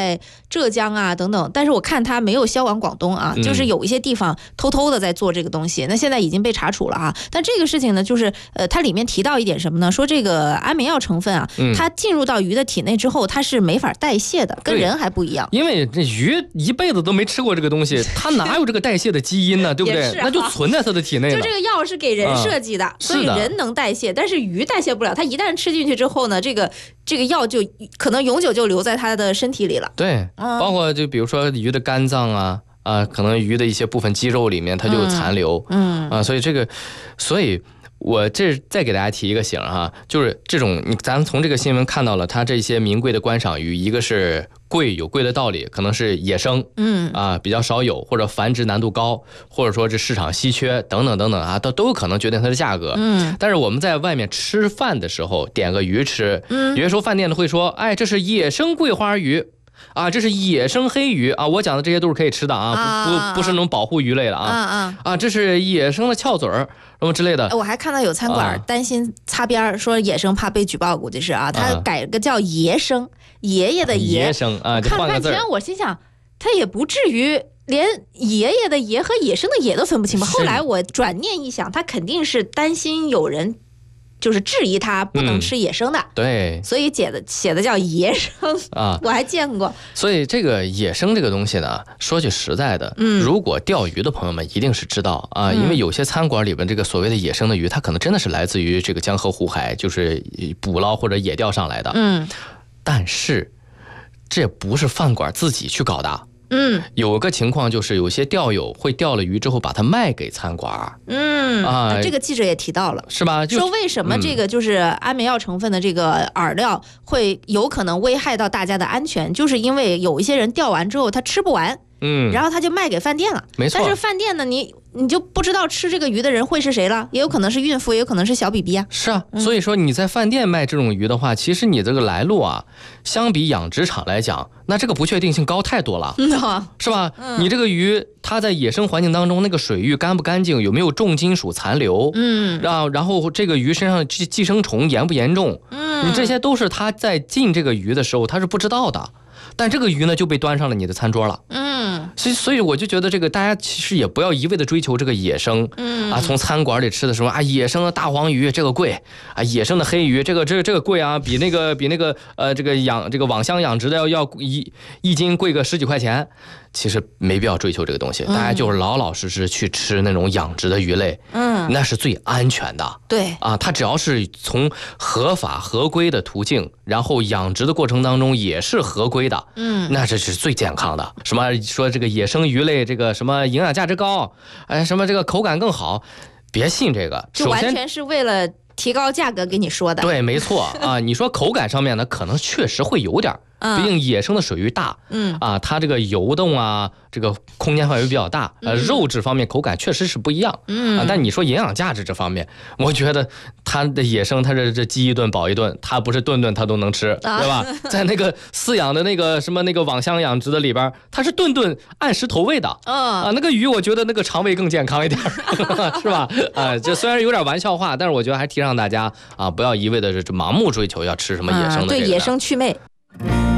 在浙江啊等等，但是我看它没有销往广东啊，就是有一些地方偷偷的在做这个东西，那现在已经被查处了啊。但这个事情呢，就是它里面提到一点什么呢？说这个安眠药成分啊，它进入到鱼的体内之后，它是没法代谢的，跟人还不一样。 因为这鱼一辈子都没吃过这个东西，它哪有这个代谢的基因呢？对不对？那就存在它的体内了。 就这个药是给人设计的，所以人能代谢，但是鱼代谢不了。它一旦吃进去之后呢，这个药就可能永久就留在它的身体里了。 对，包括就比如说鱼的肝脏啊。可能鱼的一些部分肌肉里面它就有残留，所以我这再给大家提一个醒哈，就是这种咱们从这个新闻看到了，它这些名贵的观赏鱼，一个是贵有贵的道理，可能是野生，比较少有，或者繁殖难度高，或者说这市场稀缺等等等等啊，都有可能决定它的价格。但是我们在外面吃饭的时候点个鱼吃，有些时候饭店的会说，哎，这是野生桂花鱼。这是野生黑鱼啊！我讲的这些都是可以吃的啊，不是那种保护鱼类的啊。这是野生的翘嘴儿什么之类的。 我还看到有餐馆担心擦边说野生怕被举报，估计是他改个叫爷生，爷爷的爷生啊， 看了半天，我心想他也不至于连爷爷的爷和野生的野都分不清吧？后来我转念一想，他肯定是担心有人。就是质疑他不能吃野生的， 对， 所以写的叫野生我还见过。 所以这个野生这个东西呢，说句实在的，如果钓鱼的朋友们一定是知道因为有些餐馆里边这个所谓的野生的鱼，它可能真的是来自于这个江河湖海，就是捕捞或者野钓上来的，但是这不是饭馆自己去搞的。有个情况就是有些钓友会钓了鱼之后把它卖给餐馆。 这个记者也提到了， 是吧？ 说为什么这个就是安眠药成分的这个饵料会有可能危害到大家的安全，就是因为有一些人钓完之后他吃不完，然后他就卖给饭店了。 没错。 但是饭店呢，你就不知道吃这个鱼的人会是谁了，也有可能是孕妇，也有可能是小 BB 啊。 是啊，所以说你在饭店卖这种鱼的话，其实你这个来路相比养殖场来讲，那这个不确定性高太多了，是吧？你这个鱼它在野生环境当中，那个水域干不干净，有没有重金属残留，然后这个鱼身上寄生虫严不严重，你这些都是他在进这个鱼的时候他是不知道的。但这个鱼呢就被端上了你的餐桌了，所以我就觉得这个大家其实也不要一味的追求这个野生，从餐馆里吃的什么野生的大黄鱼这个贵野生的黑鱼这个贵比那个这个网箱养殖的要一斤贵个10几块钱。其实没必要追求这个东西，大家就是老老实实去吃那种养殖的鱼类，那是最安全的。 对它只要是从合法合规的途径，然后养殖的过程当中也是合规的，那这是最健康的。什么说这个野生鱼类这个什么营养价值高，什么这个口感更好，别信这个， 就完全是为了提高价格给你说的。 对，没错你说口感上面呢，可能确实会有点。毕竟野生的水域大，它这个游动这个空间范围比较大，肉质方面口感确实是不一样，但你说营养价值这方面，我觉得它的野生，它这饥一顿饱一顿，它不是顿顿它都能吃，对吧？在那个饲养的那个什么那个网箱养殖的里边，它是顿顿按时投喂的，那个鱼我觉得那个肠胃更健康一点，是吧？这虽然有点玩笑话，但是我觉得还提倡大家不要一味的这盲目追求要吃什么野生的， 对野生祛魅。